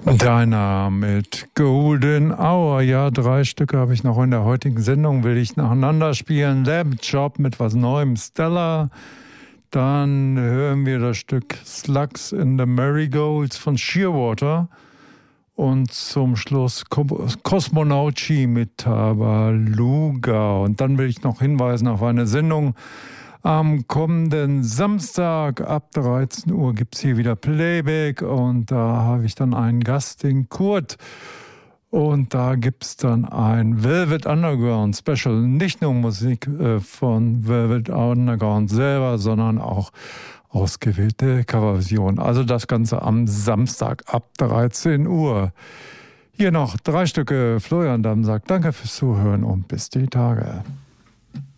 Deiner mit Golden Hour. Ja, 3 Stücke habe ich noch in der heutigen Sendung, will ich nacheinander spielen. Lamb Chop mit was Neuem, Stella. Dann hören wir das Stück Slugs in the Marigolds von Shearwater. Und zum Schluss Cosmonauci mit Tabaluga. Und dann will ich noch hinweisen auf eine Sendung. Am kommenden Samstag ab 13 Uhr gibt es hier wieder Playback und da habe ich dann einen Gast, den Kurt. Und da gibt es dann ein Velvet Underground Special. Nicht nur Musik von Velvet Underground selber, sondern auch ausgewählte Coverversionen. Also das Ganze am Samstag ab 13 Uhr. Hier noch 3 Stücke. Florian Damm sagt danke fürs Zuhören und bis die Tage.